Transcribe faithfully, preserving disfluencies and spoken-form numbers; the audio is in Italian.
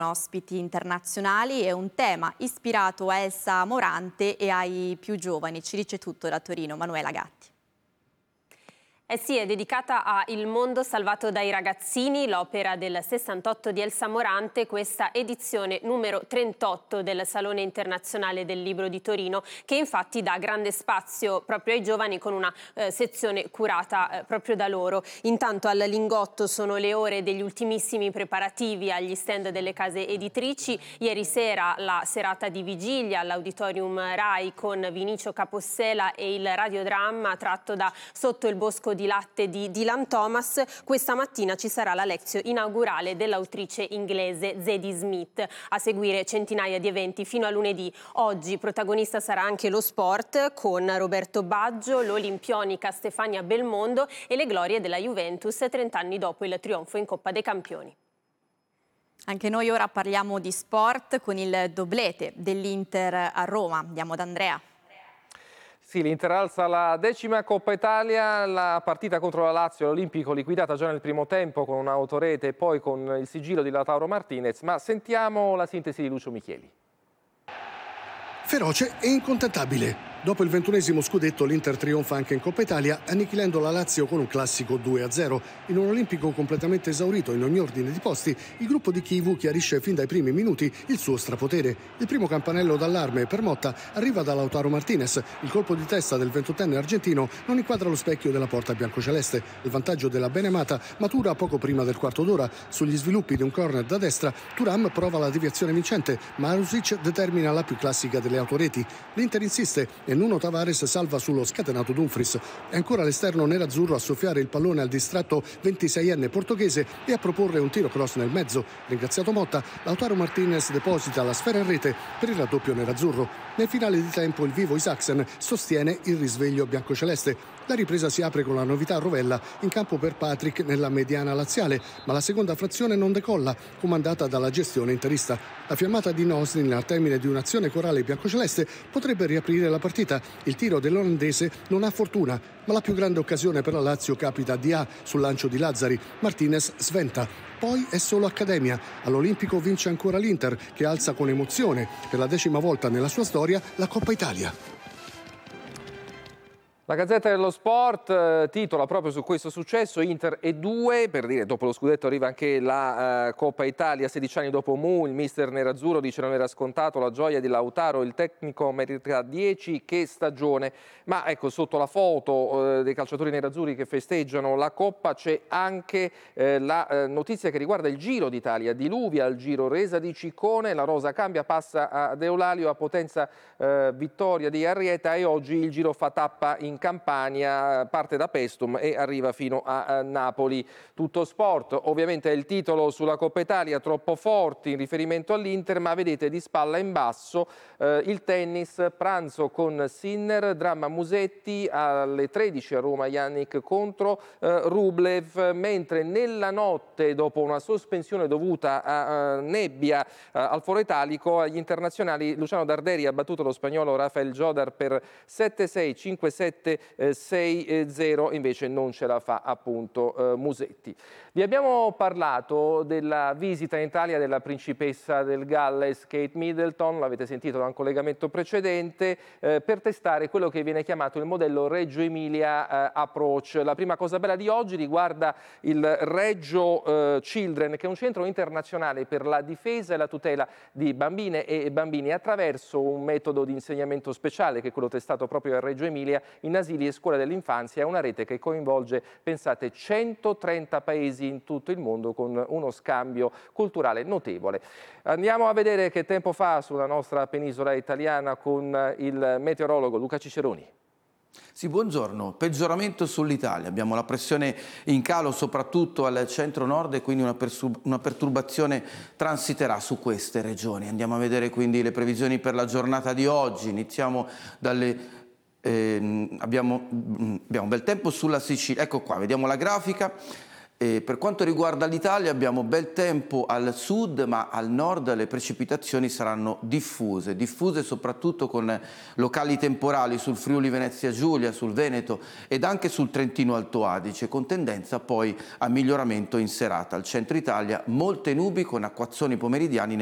ospiti internazionali e un tema ispirato a Elsa Morante e ai più giovani. Ci dice tutto da Torino Manuela Gatti. Eh sì, è dedicata a Il mondo salvato dai ragazzini, l'opera del sessantotto di Elsa Morante, questa edizione numero trentotto del Salone Internazionale del Libro di Torino, che infatti dà grande spazio proprio ai giovani con una eh, sezione curata eh, proprio da loro. Intanto al Lingotto sono le ore degli ultimissimi preparativi agli stand delle case editrici. Ieri sera la serata di vigilia all'Auditorium Rai con Vinicio Capossela e il radiodramma tratto da Sotto il bosco di di latte di Dylan Thomas. Questa mattina ci sarà la lezione inaugurale dell'autrice inglese Zadie Smith. A seguire centinaia di eventi fino a lunedì. Oggi protagonista sarà anche lo sport con Roberto Baggio, l'olimpionica Stefania Belmondo e le glorie della Juventus trent'anni dopo il trionfo in Coppa dei Campioni. Anche noi ora parliamo di sport con il doblete dell'Inter a Roma. Andiamo da Andrea. Sì, l'Inter alza la decima Coppa Italia, la partita contro la Lazio, l'Olimpico liquidata già nel primo tempo con un'autorete e poi con il sigillo di Lautaro Martinez, ma sentiamo la sintesi di Lucio Micheli. Feroce e incontentabile. Dopo il ventunesimo scudetto l'Inter trionfa anche in Coppa Italia, annichilendo la Lazio con un classico due a zero. In un Olimpico completamente esaurito in ogni ordine di posti, il gruppo di Chivu chiarisce fin dai primi minuti il suo strapotere. Il primo campanello d'allarme per Motta arriva da Lautaro Martinez. Il colpo di testa del ventottenne argentino non inquadra lo specchio della porta biancoceleste. Il vantaggio della Benemata matura poco prima del quarto d'ora. Sugli sviluppi di un corner da destra, Thuram prova la deviazione vincente, ma Marusic determina la più classica delle autoreti. L'Inter insiste e Nuno Tavares salva sullo scatenato Dumfries. È ancora l'esterno nerazzurro a soffiare il pallone al distratto ventiseienne portoghese e a proporre un tiro cross nel mezzo. Ringraziato Motta, Lautaro Martinez deposita la sfera in rete per il raddoppio nerazzurro. Nel finale di tempo il vivo Isaacsen sostiene il risveglio biancoceleste. La ripresa si apre con la novità a Rovella, in campo per Patrick nella mediana laziale, ma la seconda frazione non decolla, comandata dalla gestione interista. La fiammata di Noslin al termine di un'azione corale biancoceleste potrebbe riaprire la partita. Il tiro dell'olandese non ha fortuna, ma la più grande occasione per la Lazio capita a Dia sul lancio di Lazzari. Martinez sventa. Poi è solo accademia. All'Olimpico vince ancora l'Inter, che alza con emozione, per la decima volta nella sua storia, la Coppa Italia. La Gazzetta dello Sport eh, titola proprio su questo successo, Inter e due, per dire dopo lo scudetto arriva anche la eh, Coppa Italia, sedici anni dopo Mu, il mister nerazzurro dice non era scontato, la gioia di Lautaro, il tecnico merita dieci, che stagione. Ma ecco, sotto la foto eh, dei calciatori nerazzurri che festeggiano la Coppa c'è anche eh, la eh, notizia che riguarda il Giro d'Italia, diluvia al Giro, resa di Ciccone, la rosa cambia, passa ad Eulalio, a Potenza eh, vittoria di Arrieta e oggi il Giro fa tappa in Campania, parte da Pestum e arriva fino a Napoli. Tutto sport, ovviamente è il titolo sulla Coppa Italia, troppo forti in riferimento all'Inter, ma vedete di spalla in basso eh, il tennis, pranzo con Sinner, dramma Musetti, alle tredici a Roma Yannick contro eh, Rublev, mentre nella notte dopo una sospensione dovuta a, a nebbia eh, al Foro Italico agli internazionali Luciano Darderi ha battuto lo spagnolo Rafael Jodar per sette sei, cinque sette, sei zero, invece non ce la fa appunto eh, Musetti. Vi abbiamo parlato della visita in Italia della principessa del Galles Kate Middleton, l'avete sentito da un collegamento precedente, eh, per testare quello che viene chiamato il modello Reggio Emilia eh, Approach. La prima cosa bella di oggi riguarda il Reggio eh, Children, che è un centro internazionale per la difesa e la tutela di bambine e bambini attraverso un metodo di insegnamento speciale che è quello testato proprio a Reggio Emilia in asili e scuole dell'infanzia. È una rete che coinvolge, pensate, centotrenta paesi in tutto il mondo con uno scambio culturale notevole. Andiamo a vedere che tempo fa sulla nostra penisola italiana con il meteorologo Luca Ciceroni. Sì, buongiorno. Peggioramento sull'Italia. Abbiamo la pressione in calo soprattutto al centro-nord e quindi una, una perturbazione transiterà su queste regioni. Andiamo a vedere quindi le previsioni per la giornata di oggi. Iniziamo dalle... Eh, abbiamo, abbiamo bel tempo sulla Sicilia, ecco qua, vediamo la grafica. E per quanto riguarda l'Italia abbiamo bel tempo al sud, ma al nord le precipitazioni saranno diffuse, diffuse soprattutto con locali temporali sul Friuli Venezia Giulia, sul Veneto ed anche sul Trentino Alto Adige, con tendenza poi a miglioramento in serata. Al centro Italia molte nubi con acquazzoni pomeridiani